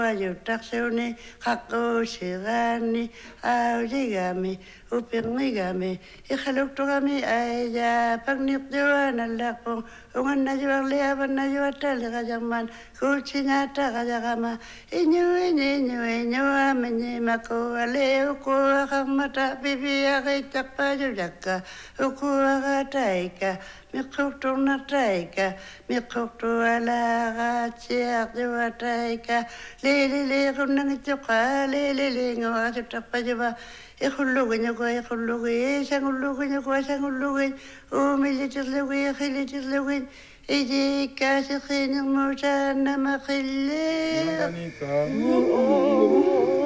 Ayutaksiuni hakushirani audigami upingigami ikhaluktugami aya pagnikdiwanallaqpung ungannajuarliavannajuatalliqajarman kuchiñataqallaqama iñuamanimaku aliukuaqarmata pipiaqittaqpajujakka ukuaqataika miquktuqnartaika miquktualaqatsiaqjuataika lili qunnangitsuqa lili ngawasutaqpajuva ikhullugiñuqa ikhullugi sangullugiñuqa sangullugi umillitirlugi khilitirlugi ijikkaasiqiniqmusaannamaqille